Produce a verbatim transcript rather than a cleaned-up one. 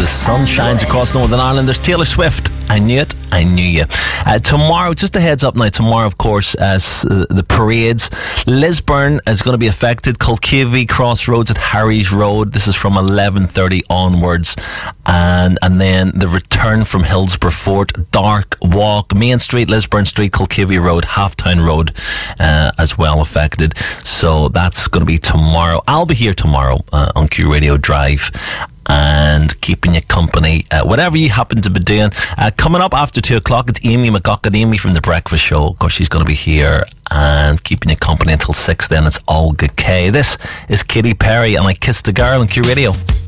the sun shines across Northern Ireland. There's Taylor Swift. I knew it. I knew you. Uh, tomorrow, just a heads up now, tomorrow, of course, as uh, the parades, Lisburn is going to be affected. Colkivy, Crossroads at Harry's Road. This is from eleven thirty onwards. And and then the return from Hillsborough Fort, Dark Walk, Main Street, Lisburn Street, Colkivy Road, Halftown Road uh, as well affected. So that's going to be tomorrow. I'll be here tomorrow uh, on Q Radio Drive, and keeping you company, uh, whatever you happen to be doing. Uh, coming up after two o'clock, it's Amy McGuckin, Amy from The Breakfast Show. Of course, she's going to be here and keeping you company until six. Then it's Olga Kay. This is Katy Perry and I Kissed a Girl on Q Radio.